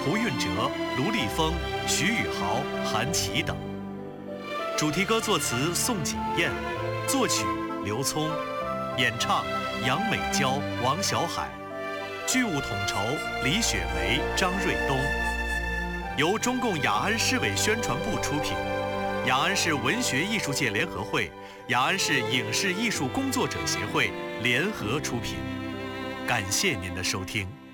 胡运哲、卢丽峰、徐宇豪、韩琦等。主题歌作词宋锦燕，作曲刘聪，演唱杨美娇、王小海，剧务统筹李雪梅、张瑞东。由中共雅安市委宣传部出品，雅安市文学艺术界联合会、雅安市影视艺术工作者协会联合出品。感谢您的收听。